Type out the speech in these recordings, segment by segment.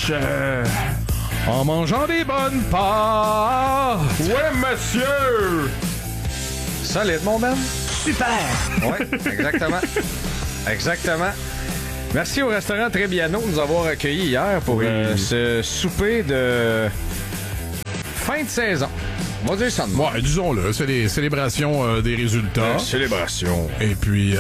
match en mangeant des bonnes pâtes. Ouais, monsieur! Solide, mon Ben. Super! Oui, exactement. Exactement. Merci au restaurant Trébiano de nous avoir accueillis hier pour ce souper de fin de saison. On va dire ça de moi. Ouais, disons-le, c'est les célébrations des résultats. Célébration. Et puis...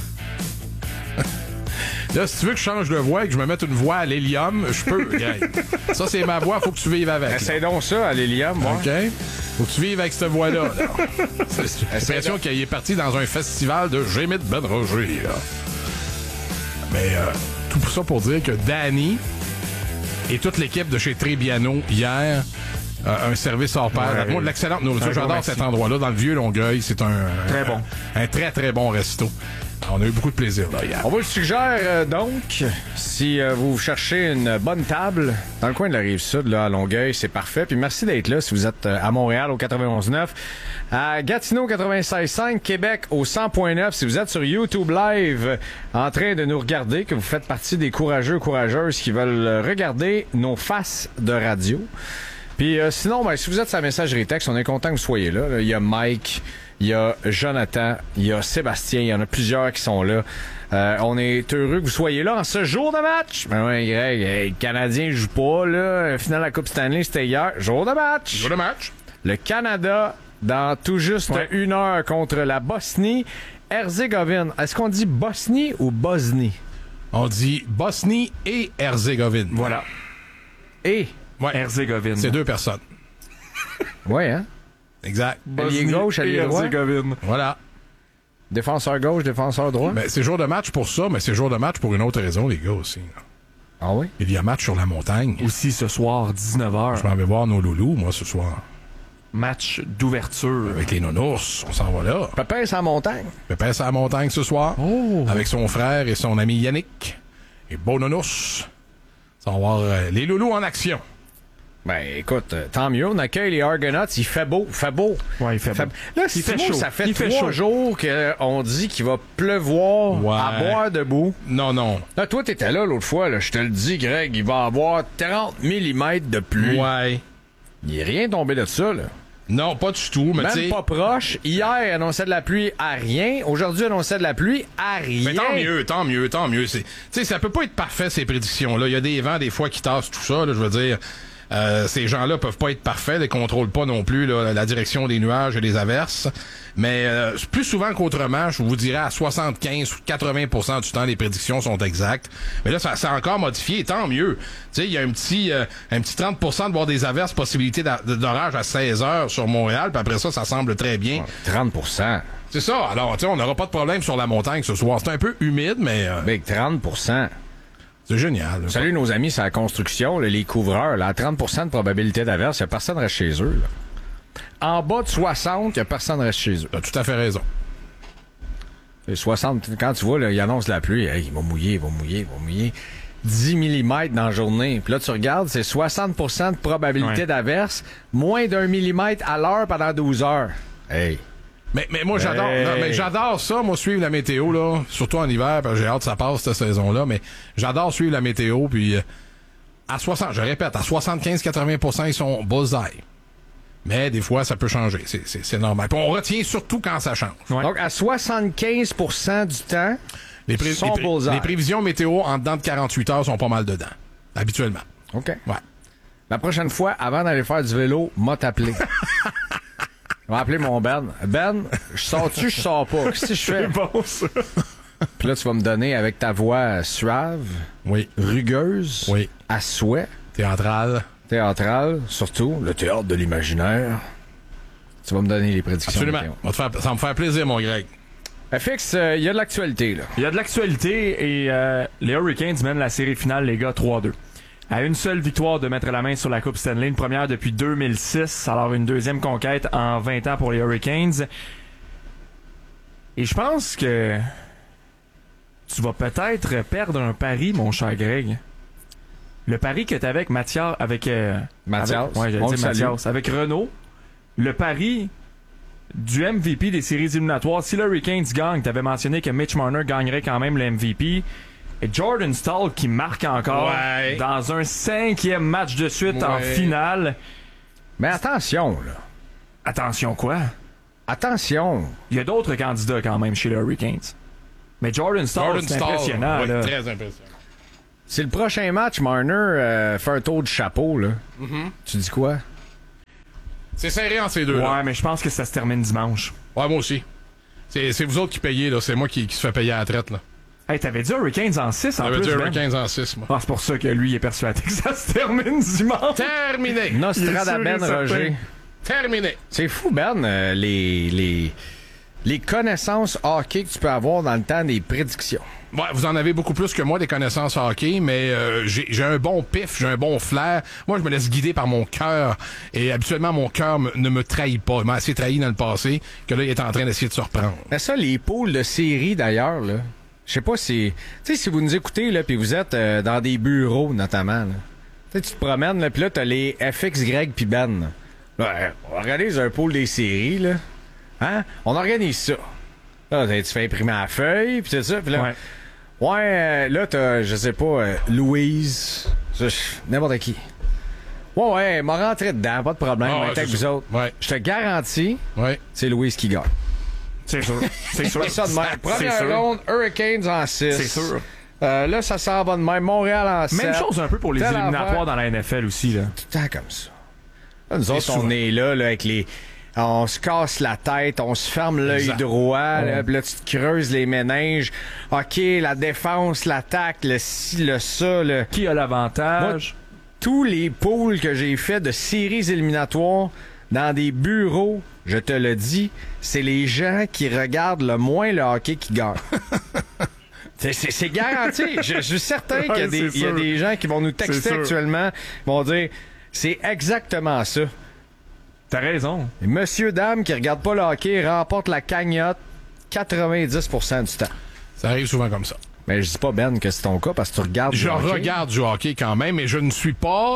Là, si tu veux que je change de voix et que je me mette une voix à l'hélium, je peux, Greg. Ça, c'est ma voix, faut que tu vives avec. Essaye donc ça à l'hélium, moi. OK? Faut que tu vives avec cette voix-là. J'ai l'impression qu'il est parti dans un festival de Jémit Ben Roger. Là. Mais tout ça pour dire que Danny et toute l'équipe de chez Trébiano, hier, un service hors pair. Moi, de l'excellente nourriture. J'adore cet endroit-là, dans le Vieux-Longueuil. C'est très bon. Un très, très bon resto. On a eu beaucoup de plaisir là, hier. On vous le suggère donc, si vous cherchez une bonne table dans le coin de la Rive-Sud, là, à Longueuil, c'est parfait. Puis merci d'être là si vous êtes à Montréal au 91.9, à Gatineau 96.5, Québec au 100.9. Si vous êtes sur YouTube Live en train de nous regarder, que vous faites partie des courageux, courageuses qui veulent regarder nos faces de radio. Puis sinon, ben, si vous êtes sur la messagerie texte, on est content que vous soyez là. Il y a Mike, il y a Jonathan, il y a Sébastien, il y en a plusieurs qui sont là. On est heureux que vous soyez là en ce jour de match. Ben ouais, Greg, le Canadien joue pas, là. Finale de la Coupe Stanley, c'était hier. Jour de match. Jour de match. Le Canada, dans tout juste une heure contre la Bosnie-Herzégovine. Est-ce qu'on dit Bosnie ou Bosnie? On dit Bosnie et Herzégovine. Voilà. Et? Ouais. Herzégovine. C'est deux personnes. Ouais, hein? Exact. Allié gauche, allié droit. Herzégovine. Voilà. Défenseur gauche, défenseur droit. Ben, c'est jour de match pour ça, mais c'est jour de match pour une autre raison, les gars, aussi. Ah oui? Il y a match sur la montagne. Aussi ce soir, 19h. Je m'en vais voir nos loulous, moi, ce soir. Match d'ouverture. Avec les nounours, on s'en va là. Pépin sur la montagne. Pépin sur la montagne ce soir. Oh! Avec son frère et son ami Yannick. Et beau nounours. On va voir les loulous en action. Ben, écoute, tant mieux. On accueille les Argonauts. Il fait beau. Ouais, il fait beau. Là, Il fait chaud. Ça fait Il fait 3 chaud. jours qu'on dit qu'il va pleuvoir à boire debout. Non. Là, toi, t'étais là l'autre fois. Là. Je te le dis, Greg, il va avoir 30 mm de pluie. Ouais. Il n'est rien tombé de ça, là. Non, pas du tout. Mais même pas proche. Hier, annonçait de la pluie à rien. Aujourd'hui, annonçait de la pluie à rien. Mais tant mieux. Tu sais, ça peut pas être parfait, ces prédictions-là. Il y a des vents, des fois, qui tassent tout ça, là, je veux dire. Ces gens-là peuvent pas être parfaits, ils contrôlent pas non plus là, la direction des nuages et des averses. Mais plus souvent qu'autrement, je vous dirais à 75 ou 80% du temps, les prédictions sont exactes. Mais là, ça s'est encore modifié, tant mieux. Tu sais, il y a un petit 30% de voir des averses, possibilité d'orage à 16 heures sur Montréal, puis après ça semble très bien. 30%. C'est ça. Alors, tu sais, on n'aura pas de problème sur la montagne ce soir. C'est un peu humide, mais... Big 30%. C'est génial. Salut nos amis sur la construction, là, les couvreurs. Là, à 30% de probabilité d'averse, il n'y a personne qui reste chez eux. Là. En bas de 60, il n'y a personne qui reste chez eux. Tu as tout à fait raison. Et 60, quand tu vois, là, il annonce la pluie, hey, il va mouiller. 10 mm dans la journée. Puis là, tu regardes, c'est 60% de probabilité d'averse, moins d'1 millimètre à l'heure pendant 12 heures. Hey! Mais moi, j'adore. Hey. Non, mais j'adore ça, moi, suivre la météo, là. Surtout en hiver, parce que j'ai hâte que ça passe cette saison-là. Mais j'adore suivre la météo, puis à 75-80%, ils sont bullseye. Mais des fois, ça peut changer. C'est normal. Puis on retient surtout quand ça change. Ouais. Donc, à 75% du temps, les prévisions météo en dedans de 48 heures sont pas mal dedans. Habituellement. OK. Ouais. La prochaine fois, avant d'aller faire du vélo, m'a t'appelé. On va appeler mon Ben. Ben, je sors-tu, je sors pas? Qu'est-ce que je fais? C'est bon, ça. Puis là, tu vas me donner avec ta voix suave, rugueuse, à souhait. Théâtrale, surtout, le théâtre de l'imaginaire. Tu vas me donner les prédictions. Absolument. Ça va me faire plaisir, mon Greg. FX, il y a de l'actualité, là. Il y a de l'actualité et les Hurricanes mènent la série finale, les gars, 3-2. À une seule victoire de mettre la main sur la Coupe Stanley, une première depuis 2006, alors une deuxième conquête en 20 ans pour les Hurricanes. Et je pense que tu vas peut-être perdre un pari, mon cher Greg. Le pari que tu avais avec Mathias, avec Renaud, le pari du MVP des séries éliminatoires. Si les Hurricanes gagnent, tu avais mentionné que Mitch Marner gagnerait quand même le MVP. Et Jordan Staal qui marque encore dans un 5e match de suite en finale. Mais attention, là. Attention quoi? Attention. Il y a d'autres candidats quand même chez les Hurricanes. Mais Jordan Staal, c'est impressionnant. Ouais, là. très impressionnant. Si le prochain match, Marner fait un tour de chapeau, là, tu dis quoi? C'est serré entre ces deux. Ouais, mais je pense que ça se termine dimanche. Ouais, moi aussi. C'est vous autres qui payez, là. C'est moi qui se fait payer à la traite, là. Hey, t'avais dit Hurricanes en 6 en J'avais plus, dit Ben? Hurricanes en 6, moi. Ah, c'est pour ça que lui il est persuadé que ça se termine dimanche. Terminé! Nostradamen Il est sûr et Roger. Terminé! C'est fou, Ben, les connaissances hockey que tu peux avoir dans le temps des prédictions. Ouais, vous en avez beaucoup plus que moi des connaissances hockey, mais j'ai un bon pif, j'ai un bon flair. Moi, je me laisse guider par mon cœur. Et habituellement, mon cœur ne me trahit pas. Il m'a assez trahi dans le passé que là, il est en train d'essayer de se reprendre. Mais ça, les poules de série, d'ailleurs, là, je sais pas si... Tu sais, si vous nous écoutez, là, puis vous êtes dans des bureaux, notamment, là. Tu sais, tu te promènes, là, puis là, t'as les FX, Greg puis Ben. Là, on organise un pool des séries, là. Hein? On organise ça. Là, tu fais imprimer la feuille, puis c'est ça, puis là... Ouais, là, t'as, je sais pas, Louise, n'importe qui. Ouais, m'a rentré dedans, pas de problème, Ah, avec vous autres. Ouais. Je te garantis, Ouais. c'est Louise qui gagne. C'est sûr. C'est sûr. C'est ça de même. C'est Première sûr. ronde, Hurricanes en 6. C'est sûr. Là, ça s'en va de même. Montréal en 7. Même chose un peu pour les Telle éliminatoires affaire. dans la NFL aussi, là. Tout le temps comme ça. Là, nous autres, souvent. on est là, avec les... On se casse la tête, on se ferme l'œil Exact. droit, là, puis là, tu te creuses les méninges. OK, la défense, l'attaque, le ci, le ça, le... Qui a l'avantage? Tous les poules que j'ai fait de séries éliminatoires dans des bureaux, je te le dis, c'est les gens qui regardent le moins le hockey qui gagnent. C'est garanti. Je suis certain qu'il y a, Ouais, il y a des gens qui vont nous texter C'est sûr. actuellement, vont dire, c'est exactement ça. T'as raison. Et monsieur, dame qui regarde pas le hockey remporte la cagnotte 90% du temps. Ça arrive souvent comme ça. Mais je dis pas, Ben, que c'est ton cas parce que tu regardes Je du hockey. regarde du hockey quand même, mais je ne suis pas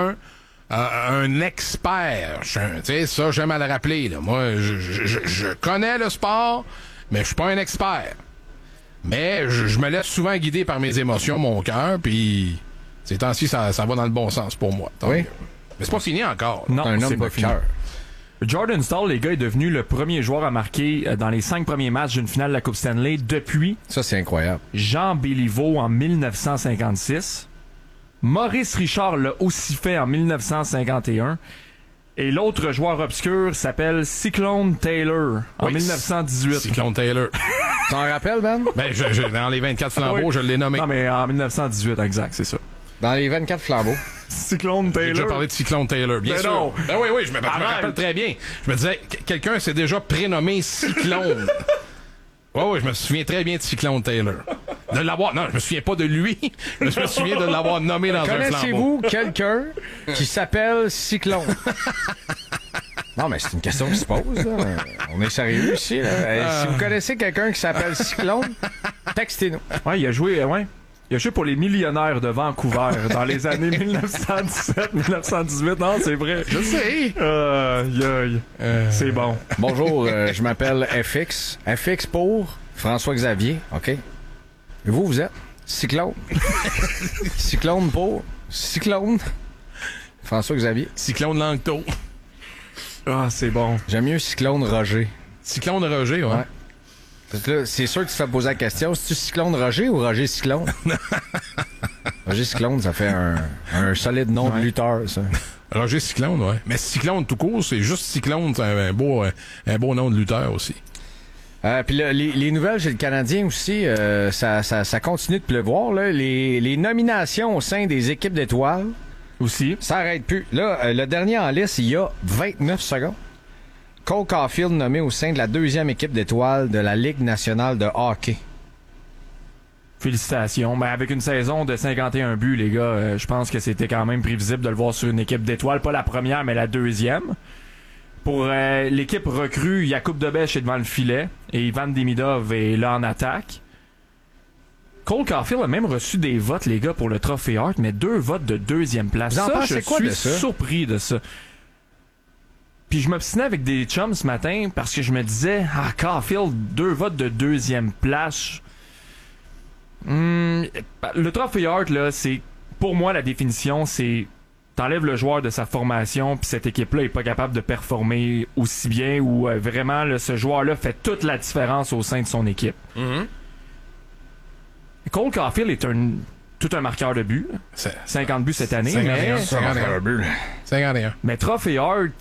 un expert. Tu sais, ça, j'aime à le rappeler. Là. Moi, je connais le sport, mais je suis pas un expert. Mais je me laisse souvent guider par mes émotions, mon cœur, puis ces temps-ci, ça va dans le bon sens pour moi. Tant Oui. mieux. Mais c'est pas fini encore. là. Non, Un c'est homme de pas fini. cœur. Jordan Staal, les gars, est devenu le premier joueur à marquer dans les 5 premiers matchs d'une finale de la Coupe Stanley depuis Ça, c'est incroyable. Jean Béliveau en 1956. Maurice Richard l'a aussi fait en 1951. Et l'autre joueur obscur s'appelle Cyclone Taylor en Oui, 1918. Cyclone Taylor. T'en rappelles, Ben? Ben, dans les 24 flambeaux, Oui. je l'ai nommé. Non, mais en 1918, exact, c'est ça. Dans les 24 flambeaux. Cyclone J'ai déjà Taylor. parlé de Cyclone Taylor, bien Mais sûr. non. Ben oui, je me rappelle très bien. Je me disais, quelqu'un s'est déjà prénommé Cyclone. Oui, je me souviens très bien de Cyclone Taylor. De l'avoir... Non, je me souviens pas de lui. Je me souviens de l'avoir nommé dans un flambeau. Connaissez-vous quelqu'un qui s'appelle Cyclone? Non, mais c'est une question qui se pose, là. On est sérieux ici, là. Si vous connaissez quelqu'un qui s'appelle Cyclone, textez-nous. Ouais, il a joué, Il a joué pour les Millionnaires de Vancouver dans les années 1917-1918. Non, c'est vrai. Je sais. C'est bon. Bonjour, je m'appelle FX. FX pour François-Xavier, OK? Et vous êtes Cyclone. Cyclone pour Cyclone. François-Xavier. Cyclone Langto. Ah, c'est bon. J'aime mieux Cyclone Roger. Cyclone Roger, ouais. Ouais. Parce que là, c'est sûr que tu te fais poser la question, c'est-tu Cyclone Roger ou Roger Cyclone? Roger Cyclone, ça fait un solide nom de lutteur, ça. Roger Cyclone, ouais. Mais Cyclone tout court, c'est juste Cyclone, c'est un beau nom de lutteur aussi. Puis là, les nouvelles chez le Canadien aussi, ça continue de pleuvoir. Là. Les nominations au sein des équipes d'étoiles, Aussi. ça arrête plus. Là, le dernier en liste, il y a 29 secondes. Cole Caulfield nommé au sein de la 2e équipe d'étoiles de la Ligue nationale de hockey. Félicitations. Mais avec une saison de 51 buts, les gars, je pense que c'était quand même prévisible de le voir sur une équipe d'étoiles. Pas la première, mais la 2e. Pour l'équipe recrue, Jakub Dobeš est devant le filet et Ivan Demidov est là en attaque. Cole Caulfield a même reçu des votes, les gars, pour le Trophée Hart, mais 2 votes de 2e place. Vous en Ça, pensez je quoi suis de ça? surpris de ça. Puis je m'obstinais avec des chums ce matin parce que je me disais, Caulfield, 2 votes de 2e place. Le trophée Hart, là, c'est pour moi la définition, c'est t'enlèves le joueur de sa formation, puis cette équipe-là est pas capable de performer aussi bien, ou vraiment là, ce joueur-là fait toute la différence au sein de son équipe. Cole Caulfield est tout un marqueur de buts. 50 buts cette année. 51. Mais 51. 51. mais trophée Hart,